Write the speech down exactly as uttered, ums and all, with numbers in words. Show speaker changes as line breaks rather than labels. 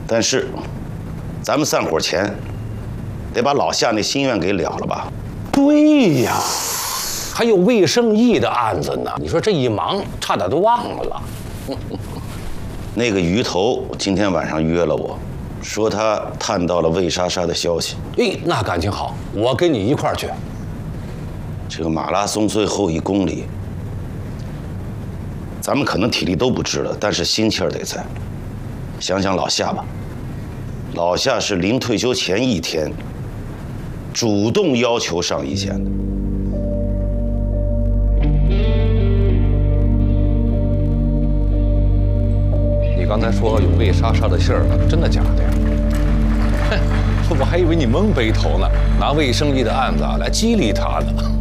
但是，咱们散伙前，得把老夏那心愿给了了吧？
对呀，还有魏胜义的案子呢。你说这一忙，差点都忘了。
那个鱼头今天晚上约了我，说他探到了魏莎莎的消息。
哎，那感情好，我跟你一块儿去。
这个马拉松最后一公里，咱们可能体力都不支了，但是心气儿得在。想想老夏吧，老夏是临退休前一天主动要求上一线的。
你刚才说有魏莎莎的信儿，真的假的呀？哼，我还以为你蒙背头呢，拿魏胜义的案子啊来激励他呢。